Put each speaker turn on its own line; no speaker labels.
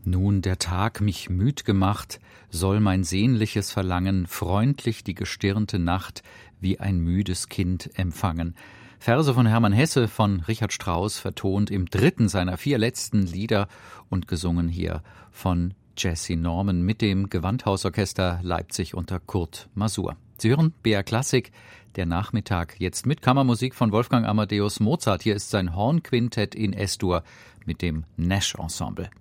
Nun der Tag mich müd gemacht, soll mein sehnliches Verlangen freundlich die gestirnte Nacht wie ein müdes Kind empfangen. Verse von Hermann Hesse von Richard Strauss, vertont im 3. seiner 4 letzten Lieder und gesungen hier von Jesse Norman mit dem Gewandhausorchester Leipzig unter Kurt Masur. Sie hören BR Klassik, der Nachmittag, jetzt mit Kammermusik von Wolfgang Amadeus Mozart. Hier ist sein Hornquintett in S-Dur mit dem Nash Ensemble.